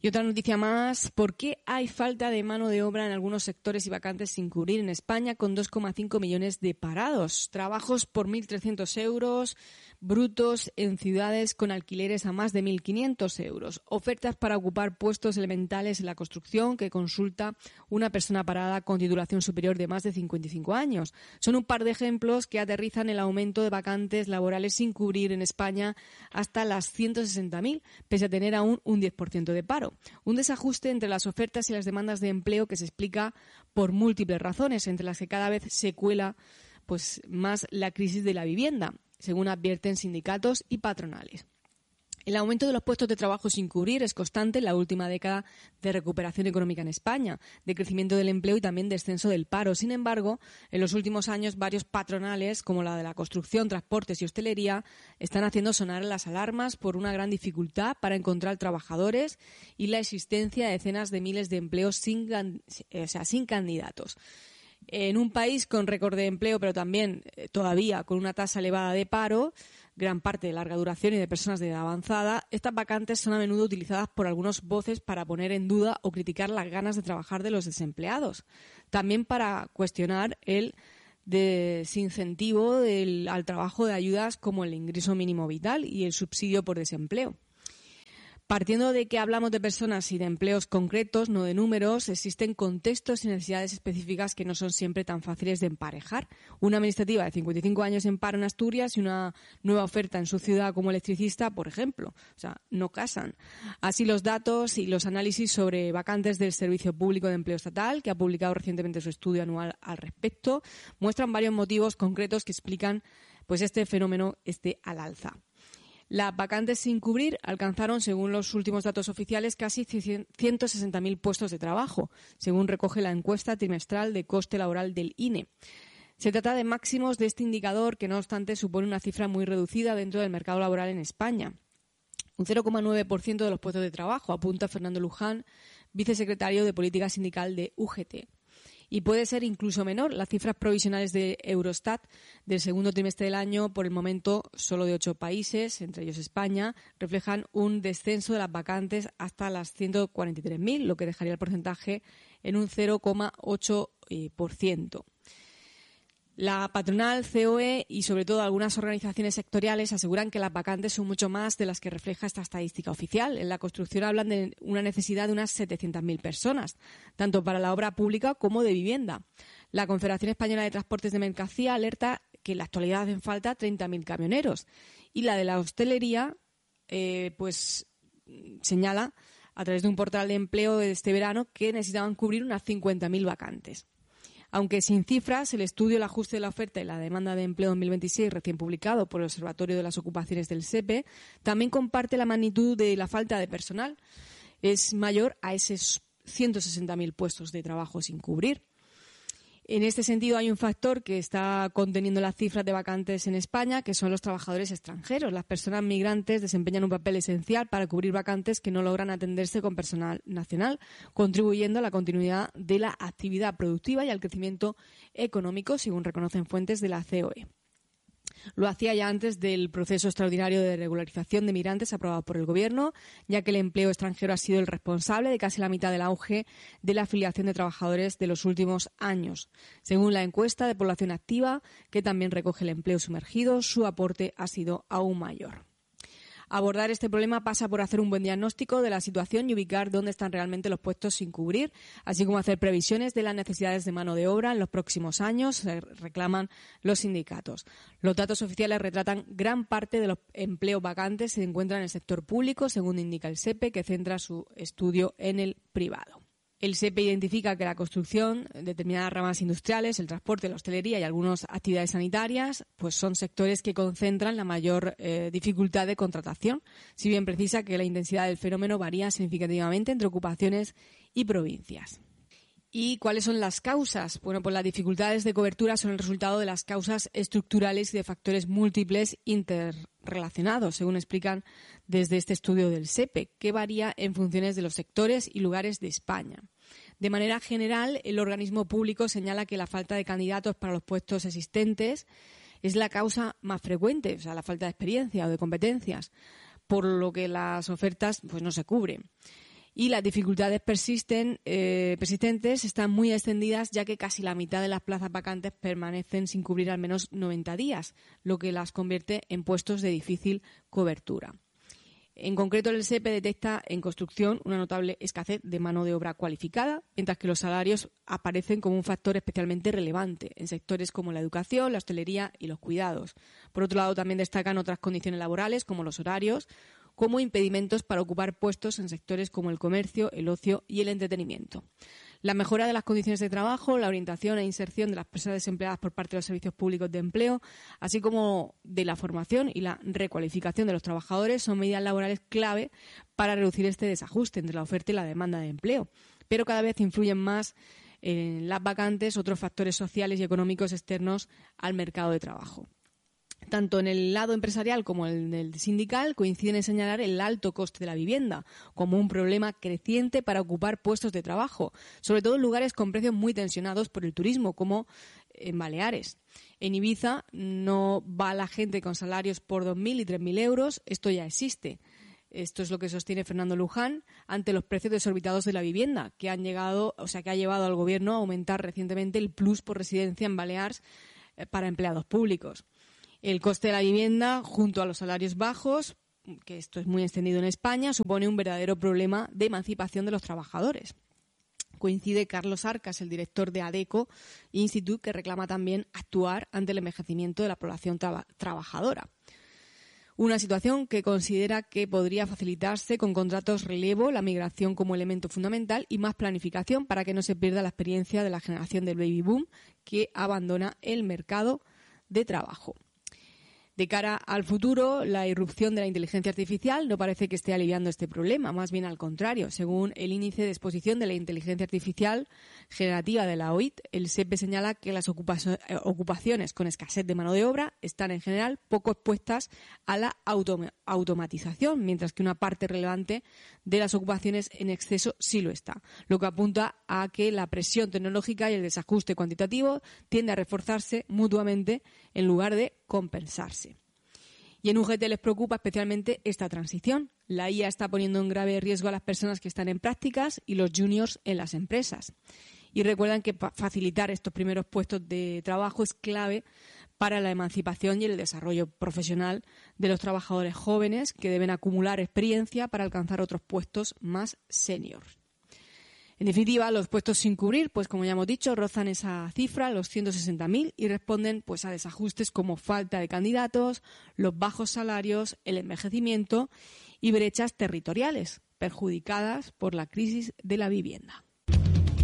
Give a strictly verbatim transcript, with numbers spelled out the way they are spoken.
Y otra noticia más, ¿por qué hay falta de mano de obra en algunos sectores y vacantes sin cubrir en España con dos coma cinco millones de parados? Trabajos por mil trescientos euros brutos en ciudades con alquileres a más de mil quinientos euros. Ofertas para ocupar puestos elementales en la construcción que consulta una persona parada con titulación superior de más de cincuenta y cinco años. Son un par de ejemplos que aterrizan el aumento de vacantes laborales sin cubrir en España hasta las ciento sesenta mil, pese a tener aún un diez por ciento de paro. Un desajuste entre las ofertas y las demandas de empleo que se explica por múltiples razones, entre las que cada vez se cuela pues, más la crisis de la vivienda, según advierten sindicatos y patronales. El aumento de los puestos de trabajo sin cubrir es constante en la última década de recuperación económica en España, de crecimiento del empleo y también descenso del paro. Sin embargo, en los últimos años varios patronales, como la de la construcción, transportes y hostelería, están haciendo sonar las alarmas por una gran dificultad para encontrar trabajadores y la existencia de decenas de miles de empleos sin, o sea, sin candidatos. En un país con récord de empleo, pero también eh, todavía con una tasa elevada de paro, gran parte de larga duración y de personas de edad avanzada, estas vacantes son a menudo utilizadas por algunos voces para poner en duda o criticar las ganas de trabajar de los desempleados. También para cuestionar el desincentivo del, al trabajo de ayudas como el ingreso mínimo vital y el subsidio por desempleo. Partiendo de que hablamos de personas y de empleos concretos, no de números, existen contextos y necesidades específicas que no son siempre tan fáciles de emparejar. Una administrativa de cincuenta y cinco años en paro en Asturias y una nueva oferta en su ciudad como electricista, por ejemplo. O sea, no casan. Así, los datos y los análisis sobre vacantes del Servicio Público de Empleo Estatal, que ha publicado recientemente su estudio anual al respecto, muestran varios motivos concretos que explican pues este fenómeno esté al alza. Las vacantes sin cubrir alcanzaron, según los últimos datos oficiales, casi ciento sesenta mil puestos de trabajo, según recoge la encuesta trimestral de coste laboral del I N E. Se trata de máximos de este indicador que, no obstante, supone una cifra muy reducida dentro del mercado laboral en España. Un cero coma nueve por ciento de los puestos de trabajo, apunta Fernando Luján, vicesecretario de Política Sindical de U G T. Y puede ser incluso menor. Las cifras provisionales de Eurostat del segundo trimestre del año, por el momento solo de ocho países, entre ellos España, reflejan un descenso de las vacantes hasta las ciento cuarenta y tres mil, lo que dejaría el porcentaje en un cero coma ocho por ciento. La patronal, C O E y sobre todo algunas organizaciones sectoriales aseguran que las vacantes son mucho más de las que refleja esta estadística oficial. En la construcción hablan de una necesidad de unas setecientas mil personas, tanto para la obra pública como de vivienda. La Confederación Española de Transportes de Mercancía alerta que en la actualidad hacen falta treinta mil camioneros. Y la de la hostelería, eh, pues señala a través de un portal de empleo de este verano que necesitaban cubrir unas cincuenta mil vacantes. Aunque sin cifras, el estudio El ajuste de la oferta y la demanda de empleo dos mil veintiséis, recién publicado por el Observatorio de las Ocupaciones del S E P E, también comparte la magnitud de la falta de personal. Es mayor a esos ciento sesenta mil puestos de trabajo sin cubrir. En este sentido, hay un factor que está conteniendo las cifras de vacantes en España, que son los trabajadores extranjeros. Las personas migrantes desempeñan un papel esencial para cubrir vacantes que no logran atenderse con personal nacional, contribuyendo a la continuidad de la actividad productiva y al crecimiento económico, según reconocen fuentes de la C O E. Lo hacía ya antes del proceso extraordinario de regularización de migrantes aprobado por el Gobierno, ya que el empleo extranjero ha sido el responsable de casi la mitad del auge de la afiliación de trabajadores de los últimos años. Según la encuesta de población activa, que también recoge el empleo sumergido, su aporte ha sido aún mayor. Abordar este problema pasa por hacer un buen diagnóstico de la situación y ubicar dónde están realmente los puestos sin cubrir, así como hacer previsiones de las necesidades de mano de obra en los próximos años, reclaman los sindicatos. Los datos oficiales retratan gran parte de los empleos vacantes se encuentran en el sector público, según indica el S E P E, que centra su estudio en el privado. El S E P E identifica que la construcción, determinadas ramas industriales, el transporte, la hostelería y algunas actividades sanitarias, pues son sectores que concentran la mayor eh, dificultad de contratación, si bien precisa que la intensidad del fenómeno varía significativamente entre ocupaciones y provincias. ¿Y cuáles son las causas? Bueno, pues las dificultades de cobertura son el resultado de las causas estructurales y de factores múltiples interrelacionados, según explican desde este estudio del S E P E, que varía en funciones de los sectores y lugares de España. De manera general, el organismo público señala que la falta de candidatos para los puestos existentes es la causa más frecuente, o sea, la falta de experiencia o de competencias, por lo que las ofertas pues no se cubren. Y las dificultades persisten, eh, persistentes están muy extendidas, ya que casi la mitad de las plazas vacantes permanecen sin cubrir al menos noventa días, lo que las convierte en puestos de difícil cobertura. En concreto, el S E P E detecta en construcción una notable escasez de mano de obra cualificada, mientras que los salarios aparecen como un factor especialmente relevante en sectores como la educación, la hostelería y los cuidados. Por otro lado, también destacan otras condiciones laborales, como los horarios, como impedimentos para ocupar puestos en sectores como el comercio, el ocio y el entretenimiento. La mejora de las condiciones de trabajo, la orientación e inserción de las personas desempleadas por parte de los servicios públicos de empleo, así como de la formación y la recualificación de los trabajadores son medidas laborales clave para reducir este desajuste entre la oferta y la demanda de empleo. Pero cada vez influyen más en las vacantes otros factores sociales y económicos externos al mercado de trabajo. Tanto en el lado empresarial como en el sindical coinciden en señalar el alto coste de la vivienda como un problema creciente para ocupar puestos de trabajo, sobre todo en lugares con precios muy tensionados por el turismo, como en Baleares. En Ibiza no va la gente con salarios por dos mil y tres mil euros, esto ya existe. Esto es lo que sostiene Fernando Luján ante los precios desorbitados de la vivienda, que han llegado, o sea, que ha llevado al gobierno a aumentar recientemente el plus por residencia en Baleares para empleados públicos. El coste de la vivienda, junto a los salarios bajos, que esto es muy extendido en España, supone un verdadero problema de emancipación de los trabajadores. Coincide Carlos Arcas, el director de ADECO Institute, que reclama también actuar ante el envejecimiento de la población traba- trabajadora. Una situación que considera que podría facilitarse con contratos relevo, la migración como elemento fundamental y más planificación para que no se pierda la experiencia de la generación del baby boom que abandona el mercado de trabajo. De cara al futuro, la irrupción de la inteligencia artificial no parece que esté aliviando este problema, más bien al contrario. Según el índice de exposición de la inteligencia artificial generativa de la O I T, el S E P E señala que las ocupaciones con escasez de mano de obra están en general poco expuestas a la autom- automatización, mientras que una parte relevante de las ocupaciones en exceso sí lo está, lo que apunta a que la presión tecnológica y el desajuste cuantitativo tiende a reforzarse mutuamente en lugar de compensarse. Y en U G T les preocupa especialmente esta transición. La I A está poniendo en grave riesgo a las personas que están en prácticas y los juniors en las empresas. Y recuerdan que facilitar estos primeros puestos de trabajo es clave para la emancipación y el desarrollo profesional de los trabajadores jóvenes que deben acumular experiencia para alcanzar otros puestos más seniors. En definitiva, los puestos sin cubrir, pues como ya hemos dicho, rozan esa cifra, los ciento sesenta mil, y responden pues a desajustes como falta de candidatos, los bajos salarios, el envejecimiento y brechas territoriales perjudicadas por la crisis de la vivienda.